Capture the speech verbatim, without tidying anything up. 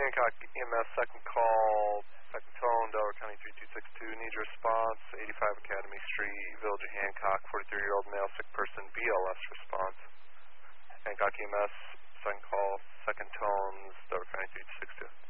Hancock E M S, second call, second tone, Delaware County three two six two. Need your response. eighty-five Academy Street, Village of Hancock. forty-three-year-old male, sick person, B L S response. Hancock E M S, second call, second tones, Delaware County three two six two.